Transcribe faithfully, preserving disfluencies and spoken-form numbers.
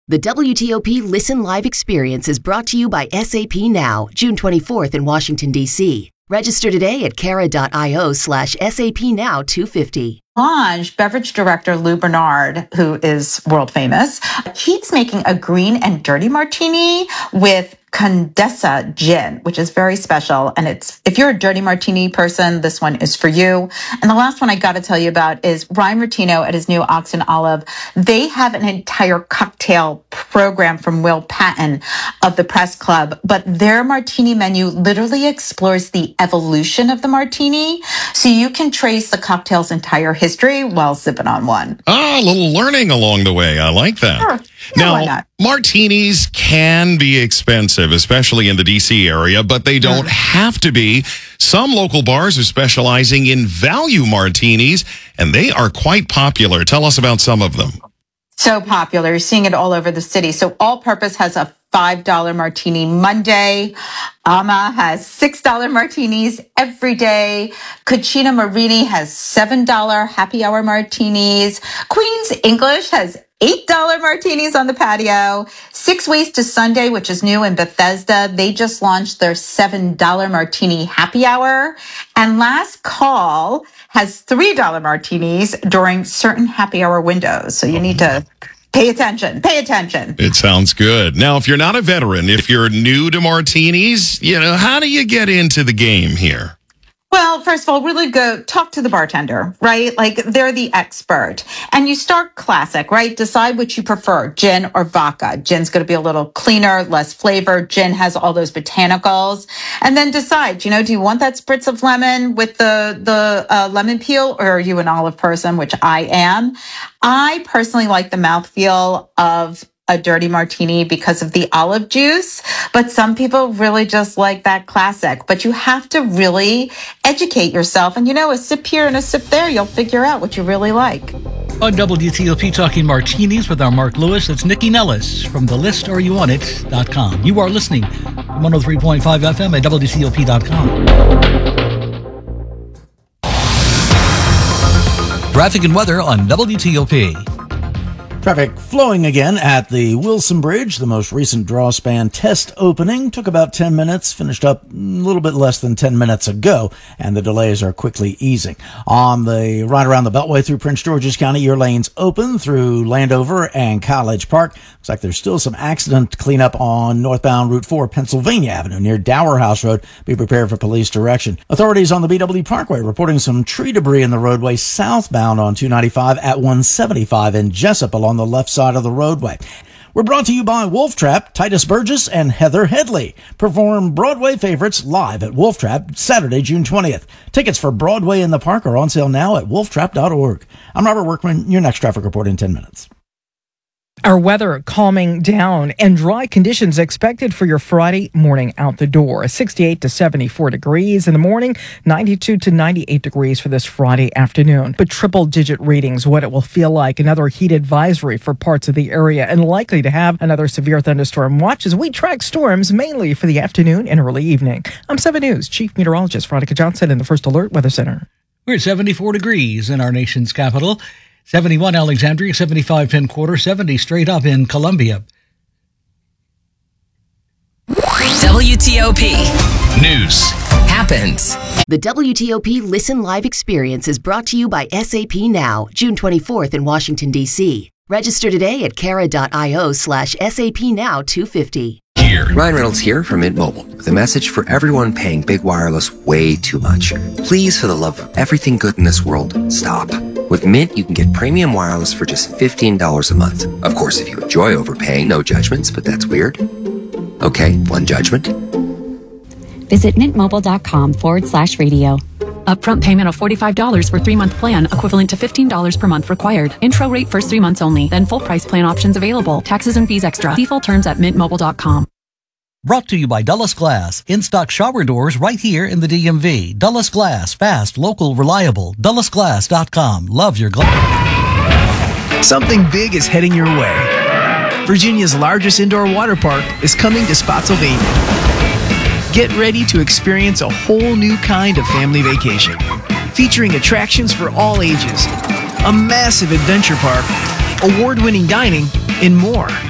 The W T O P Listen Live experience is brought to you by S A P Now, June twenty-fourth in Washington, D C Register today at cara.io slash SAP Now 250. Lange, beverage director Lou Bernard, who is world famous, keeps making a green and dirty martini with Condessa gin, which is very special. And it's, if you're a dirty martini person, this one is for you. And the last one I got to tell you about is Ryan Rotino at his new Ox and Olive. They have an entire cocktail program from Will Patton of the Press Club, but their martini menu literally explores the evolution of the martini. So you can trace the cocktail's entire history while sipping on one. Ah, a little learning along the way. I like that. Sure. Yeah, now, why not? Martinis can be expensive, especially in the D C area, but they don't mm. have to be. Some local bars are specializing in value martinis, and they are quite popular. Tell us about some of them. So popular. You're seeing it all over the city. So All Purpose has a five dollar martini Monday. Ama has six dollar martinis every day. Cucina Marini has seven dollar happy hour martinis. Queen's English has eight dollar martinis on the patio. Six Ways to Sunday, which is new in Bethesda. They just launched their seven dollar martini happy hour. And Last Call has three dollar martinis during certain happy hour windows. So you need to pay attention. Pay attention. It sounds good. Now, if you're not a veteran, if you're new to martinis, you know, how do you get into the game here? Well, first of all, really go talk to the bartender, right? Like, they're the expert. And you start classic, right? Decide what you prefer, gin or vodka. Gin's going to be a little cleaner, less flavor. Gin has all those botanicals. And then decide, you know, do you want that spritz of lemon with the, the uh, lemon peel, or are you an olive person, which I am? I personally like the mouthfeel of a dirty martini because of the olive juice, but some people really just like that classic. But you have to really educate yourself, and you know, a sip here and a sip there, you'll figure out what you really like. On W T O P Talking Martinis with our Mark Lewis, it's Nikki Nellis from the list or you want it dot com. You are listening to one oh three point five F M at W T O P dot com. Traffic and weather on W T O P. Traffic flowing again at the Wilson Bridge. The most recent draw span test opening took about ten minutes, finished up a little bit less than ten minutes ago, and the delays are quickly easing. On the right around the Beltway through Prince George's County, your lanes open through Landover and College Park. Looks like there's still some accident cleanup on northbound Route four, Pennsylvania Avenue near Dower House Road. Be prepared for police direction. Authorities on the B W Parkway reporting some tree debris in the roadway southbound on two ninety-five at one seventy-five in Jessup along the left side of the roadway. We're brought to you by Wolf Trap. Titus Burgess and Heather Headley perform Broadway favorites live at Wolf Trap Saturday, June twentieth. Tickets for Broadway in the Park are on sale now at wolf trap dot org. I'm Robert Workman. Your next traffic report in ten minutes. Our weather calming down and dry conditions expected for your Friday morning out the door. sixty-eight to seventy-four degrees in the morning, ninety-two to ninety-eight degrees for this Friday afternoon. But triple digit readings, what it will feel like. Another heat advisory for parts of the area and likely to have another severe thunderstorm watch as we track storms mainly for the afternoon and early evening. I'm seven News Chief Meteorologist Veronica Johnson in the First Alert Weather Center. We're at seventy-four degrees in our nation's capital. seventy-one Alexandria, seventy-five Penn Quarter, seventy straight up in Columbia. W T O P News happens. The W T O P Listen Live experience is brought to you by S A P Now, June twenty-fourth in Washington, D C Register today at cara.io slash SAP Now 250. Here. Ryan Reynolds here from Mint Mobile with a message for everyone paying big wireless way too much. Please, for the love of everything good in this world, stop. With Mint, you can get premium wireless for just fifteen dollars a month. Of course, if you enjoy overpaying, no judgments, but that's weird. Okay, one judgment. Visit mintmobile.com forward slash radio. Upfront payment of forty-five dollars for three-month plan, equivalent to fifteen dollars per month required. Intro rate first three months only, then full price plan options available. Taxes and fees extra. See full terms at mint mobile dot com. Brought to you by Dulles Glass. In-stock shower doors right here in the D M V. Dulles Glass. Fast, local, reliable. Dulles Glass dot com. Love your glass. Something big is heading your way. Virginia's largest indoor water park is coming to Spotsylvania. Get ready to experience a whole new kind of family vacation, featuring attractions for all ages, a massive adventure park, award-winning dining, and more.